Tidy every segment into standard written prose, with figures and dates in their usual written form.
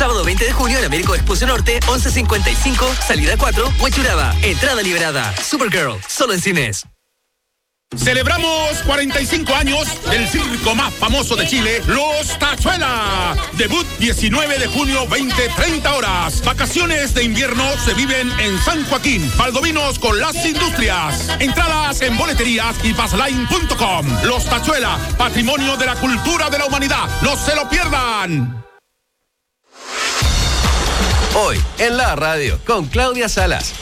Sábado 20 de junio en Américo Exposición Norte, 11:55, salida 4, Huechuraba. Entrada liberada. Supergirl, solo en cines. Celebramos 45 años del circo más famoso de Chile, Los Tachuela. Debut 19 de junio, 20:30 horas. Vacaciones de invierno se viven en San Joaquín. Valdovinos con las industrias. Entradas en boleterías y passline.com. Los Tachuela, patrimonio de la cultura de la humanidad. ¡No se lo pierdan! Hoy en la radio con Claudia Salas.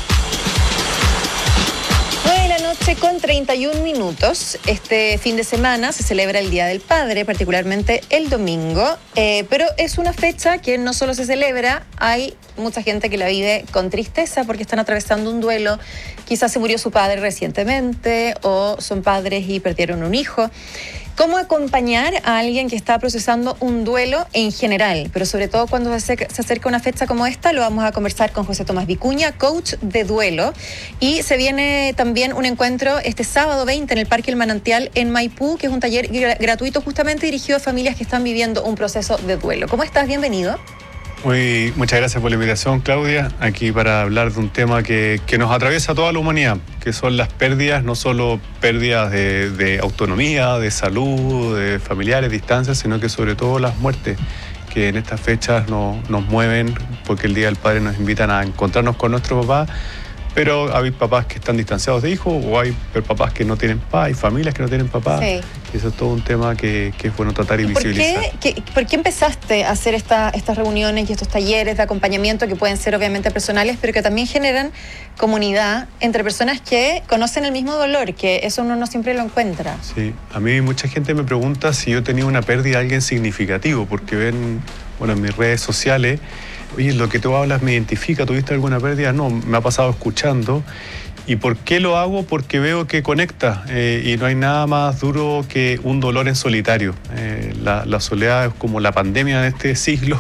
9:00 con 31 minutos. Este fin de semana se celebra el Día del Padre, particularmente el domingo, pero es una fecha que no solo se celebra, hay mucha gente que la vive con tristeza porque están atravesando un duelo. Quizás se murió su padre recientemente o son padres y perdieron un hijo. ¿Cómo acompañar a alguien que está procesando un duelo en general? Pero sobre todo cuando se acerca una fecha como esta, lo vamos a conversar con José Tomás Vicuña, coach de duelo. Y se viene también un encuentro este sábado 20 en el Parque El Manantial en Maipú, que es un taller gratuito justamente dirigido a familias que están viviendo un proceso de duelo. ¿Cómo estás? Bienvenido. Muchas gracias por la invitación, Claudia, aquí para hablar de un tema que nos atraviesa a toda la humanidad, que son las pérdidas, no solo pérdidas de autonomía, de salud, de familiares, distancias, sino que sobre todo las muertes, que en estas fechas nos mueven, porque el Día del Padre nos invitan a encontrarnos con nuestro papá, pero hay papás que están distanciados de hijos, o hay papás que no tienen papá, hay familias que no tienen papá. Sí. Y eso es todo un tema que es bueno tratar y visibilizar. ¿Por qué empezaste a hacer estas reuniones y estos talleres de acompañamiento que pueden ser obviamente personales, pero que también generan comunidad entre personas que conocen el mismo dolor, que eso uno no siempre lo encuentra? Sí, a mí mucha gente me pregunta si yo tenía una pérdida de alguien significativo, porque ven, en mis redes sociales, oye, lo que tú hablas me identifica, ¿tuviste alguna pérdida? No, me ha pasado escuchando. ¿Y por qué lo hago? Porque veo que conecta y no hay nada más duro que un dolor en solitario. La soledad es como la pandemia de este siglo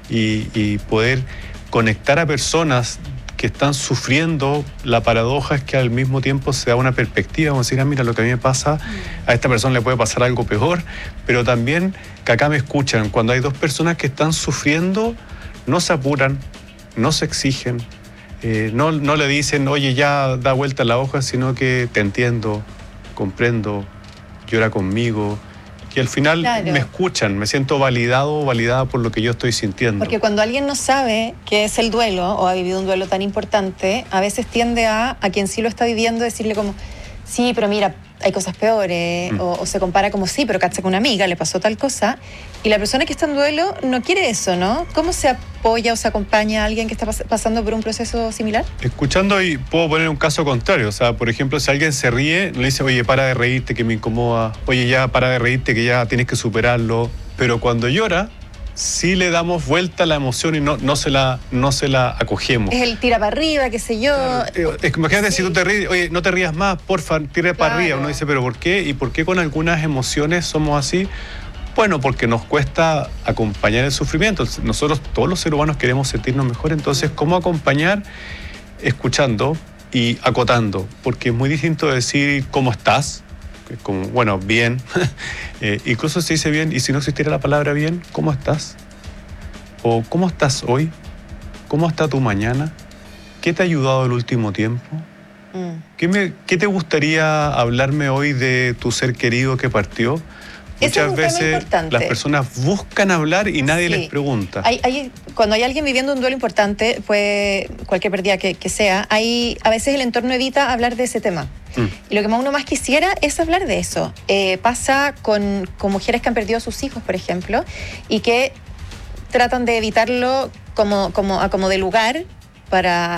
y poder conectar a personas que están sufriendo, la paradoja es que al mismo tiempo se da una perspectiva, como decir, mira, lo que a mí me pasa, a esta persona le puede pasar algo peor, pero también que acá me escuchan. Cuando hay dos personas que están sufriendo, no se apuran, no se exigen, no le dicen, oye, ya da vuelta la hoja, sino que te entiendo, comprendo, llora conmigo. Y al final me escuchan, me siento validado o validada por lo que yo estoy sintiendo. Porque cuando alguien no sabe qué es el duelo o ha vivido un duelo tan importante, a veces tiende a quien sí lo está viviendo decirle como, sí, pero mira, hay cosas peores, o se compara como, sí, pero cacha con una amiga, le pasó tal cosa, y la persona que está en duelo no quiere eso, ¿no? ¿Cómo se apoya o se acompaña a alguien que está pasando por un proceso similar? Escuchando, y puedo poner un caso contrario, o sea, por ejemplo, si alguien se ríe, le dice, oye, para de reírte que me incomoda, oye, ya para de reírte que ya tienes que superarlo, pero cuando llora, sí le damos vuelta a la emoción y no se la acogemos. Es el tira para arriba, qué sé yo. Imagínate si tú te ríes, oye, no te rías más, porfa, tira para arriba. Uno dice, pero ¿por qué? ¿Y por qué con algunas emociones somos así? Bueno, porque nos cuesta acompañar el sufrimiento. Nosotros, todos los seres humanos, queremos sentirnos mejor. Entonces, ¿cómo acompañar? Escuchando y acotando. Porque es muy distinto decir, ¿cómo estás? Como, bueno, bien. Incluso se dice bien, y si no existiera la palabra bien, ¿cómo estás? O ¿cómo estás hoy? ¿Cómo está tu mañana? ¿Qué te ha ayudado el último tiempo? ¿Qué te gustaría hablarme hoy de tu ser querido que partió? Muchas veces las personas buscan hablar y nadie les pregunta. Cuando hay alguien viviendo un duelo importante, pues cualquier pérdida que sea, a veces el entorno evita hablar de ese tema. Y lo que uno más quisiera es hablar de eso. Pasa con mujeres que han perdido a sus hijos, por ejemplo, y que tratan de evitarlo como de lugar para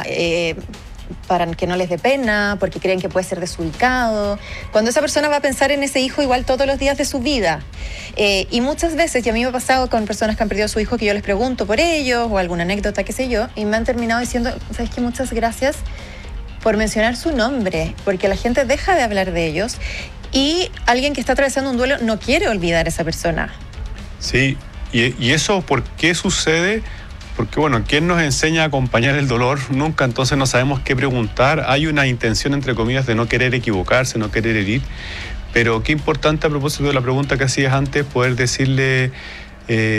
que no les dé pena, porque creen que puede ser desubicado, cuando esa persona va a pensar en ese hijo igual todos los días de su vida. Y muchas veces, y a mí me ha pasado con personas que han perdido a su hijo, que yo les pregunto por ellos, o alguna anécdota, qué sé yo, y me han terminado diciendo, ¿sabes qué? Muchas gracias por mencionar su nombre, porque la gente deja de hablar de ellos, y alguien que está atravesando un duelo no quiere olvidar a esa persona. Sí, y eso, ¿por qué sucede? Porque, ¿quién nos enseña a acompañar el dolor? Nunca, entonces no sabemos qué preguntar. Hay una intención, entre comillas, de no querer equivocarse, no querer herir. Pero qué importante, a propósito de la pregunta que hacías antes, poder decirle